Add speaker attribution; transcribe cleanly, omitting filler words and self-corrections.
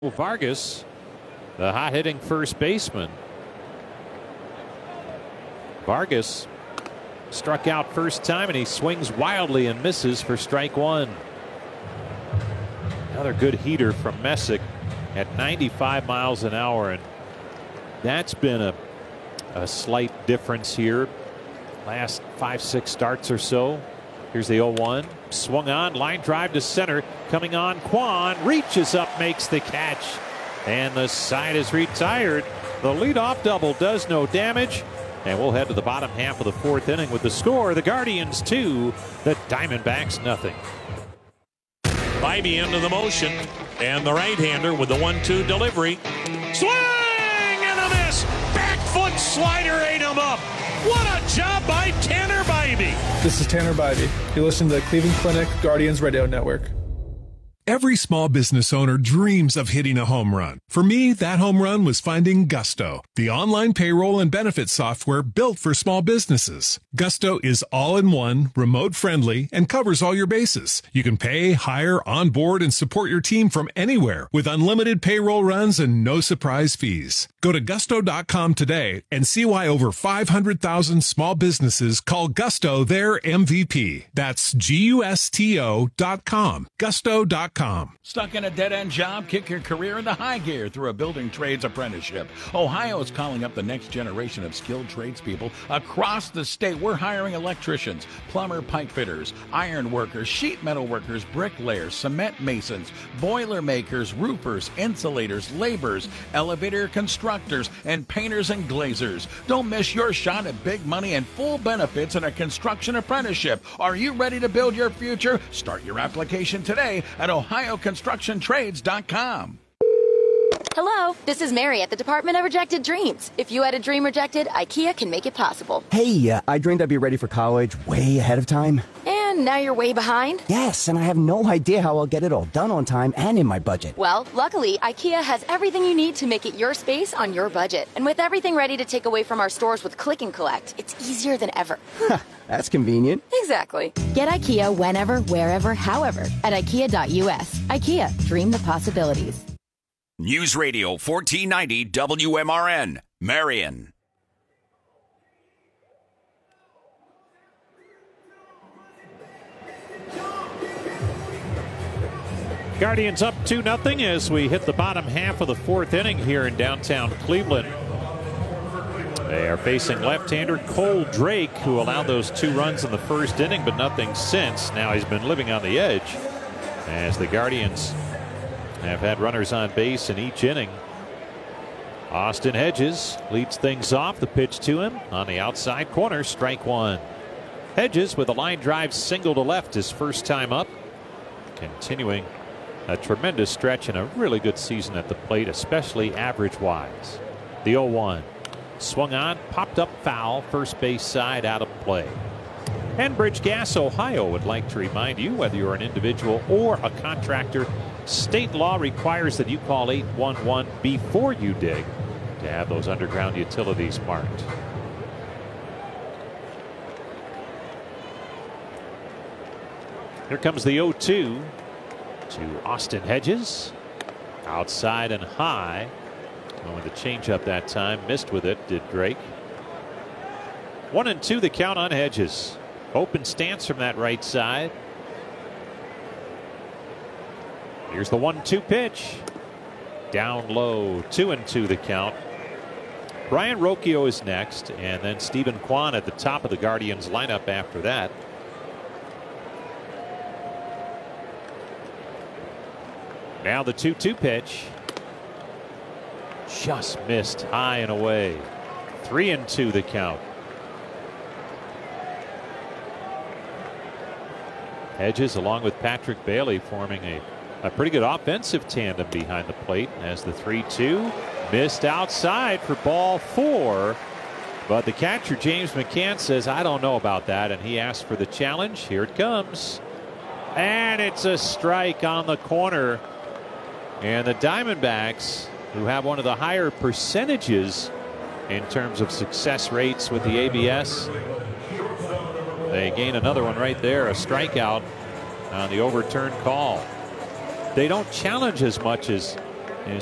Speaker 1: Vargas, the hot-hitting first baseman. Vargas struck out first time, and he swings wildly and misses for strike one. Another good heater from Messick at 95 miles an hour, and that's been a slight difference here. Last 5-6 starts or so. Here's the 0-1. Swung on, line drive to center. Coming on, Kwan reaches up, makes the catch. And the side is retired. The leadoff double does no damage. And we'll head to the bottom half of the fourth inning with the score. The Guardians 2, the Diamondbacks nothing.
Speaker 2: Bibee into the motion. And the right-hander with the 1-2 delivery. Swing and a miss. Back foot slider ate him up. What a job by Tanner Bibee.
Speaker 3: This is Tanner Bibee. You listen to the Cleveland Clinic Guardians Radio Network.
Speaker 4: Every small business owner dreams of hitting a home run. For me, that home run was finding Gusto, the online payroll and benefits software built for small businesses. Gusto is all-in-one, remote-friendly, and covers all your bases. You can pay, hire, onboard, and support your team from anywhere with unlimited payroll runs and no surprise fees. Go to gusto.com today and see why over 500,000 small businesses call Gusto their MVP. That's GUSTO.com. Gusto.com.
Speaker 5: Stuck in a dead-end job? Kick your career into high gear through a building trades apprenticeship. Ohio is calling up the next generation of skilled tradespeople across the state. We're hiring electricians, plumber, pipe fitters, iron workers, sheet metal workers, bricklayers, cement masons, boiler makers, roofers, insulators, laborers, elevator constructors, and painters and glazers. Don't miss your shot at big money and full benefits in a construction apprenticeship. Are you ready to build your future? Start your application today at OhioConstructionTrades.com.
Speaker 6: Hello, this is Mary at the Department of Rejected Dreams. If you had a dream rejected, IKEA can make it possible.
Speaker 7: Hey, I dreamed I'd be ready for college way ahead of time.
Speaker 6: And now you're way behind?
Speaker 7: Yes, and I have no idea how I'll get it all done on time and in my budget.
Speaker 6: Well, luckily, IKEA has everything you need to make it your space on your budget. And with everything ready to take away from our stores with Click and Collect, it's easier than ever.
Speaker 7: That's convenient.
Speaker 6: Exactly.
Speaker 8: Get IKEA whenever, wherever, however at IKEA.us. IKEA, dream the possibilities.
Speaker 9: News Radio 1490 WMRN, Marion.
Speaker 1: Guardians up 2-0 as we hit the bottom half of the fourth inning here in downtown Cleveland. They are facing left-hander Cole Drake, who allowed those 2 runs in the first inning, but nothing since. Now he's been living on the edge as the Guardians have had runners on base in each inning. Austin Hedges leads things off. The pitch to him on the outside corner, strike one. Hedges with a line drive single to left his first time up. Continuing a tremendous stretch and a really good season at the plate, especially average-wise. The 0-1. Swung on, popped up foul, first base side out of play. Enbridge Gas Ohio would like to remind you, whether you're an individual or a contractor, state law requires that you call 811 before you dig to have those underground utilities marked. Here comes the 0-2 to Austin Hedges. Outside and high. With the changeup that time, missed with it, did Drake. 1-2 the count on Hedges. Open stance from that right side. Here's the 1-2 pitch. Down low, 2-2 the count. Brian Rocchio is next, and then Stephen Kwan at the top of the Guardians lineup after that. Now the 2-2 pitch. Just missed high and away. 3-2 the count. Hedges along with Patrick Bailey forming a pretty good offensive tandem behind the plate as the 3-2 missed outside for ball 4. But the catcher James McCann says, I don't know about that, and he asked for the challenge. Here it comes. And it's a strike on the corner. And the Diamondbacks, who have one of the higher percentages in terms of success rates with the ABS, they gain another one right there, a strikeout on the overturned call. They don't challenge as much as